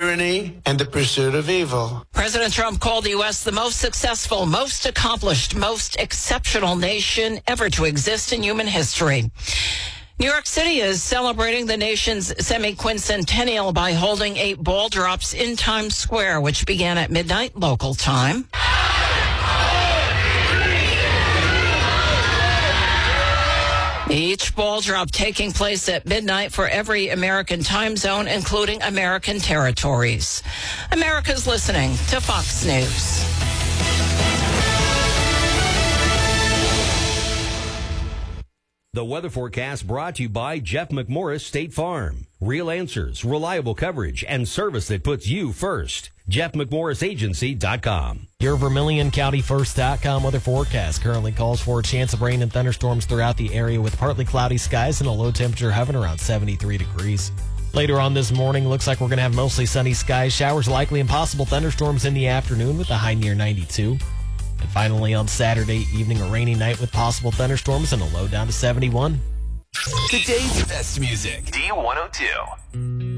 tyranny, and the pursuit of evil. President Trump called the U.S. the most successful, most accomplished, most exceptional nation ever to exist in human history. New York City is celebrating the nation's semi-quincentennial by holding 8 ball drops in Times Square, which began at midnight local time. Each ball drop taking place at midnight for every American time zone, including American territories. America's listening to Fox News. The weather forecast brought to you by Jeff McMorris State Farm. Real answers, reliable coverage, and service that puts you first. JeffMcMorrisAgency.com. Your VermilionCountyFirst.com weather forecast currently calls for a chance of rain and thunderstorms throughout the area with partly cloudy skies and a low temperature hovering around 73 degrees. Later on this morning, looks like we're going to have mostly sunny skies, showers likely and possible thunderstorms in the afternoon with a high near 92. And finally on Saturday evening, a rainy night with possible thunderstorms and a low down to 71. Today's best music. D102.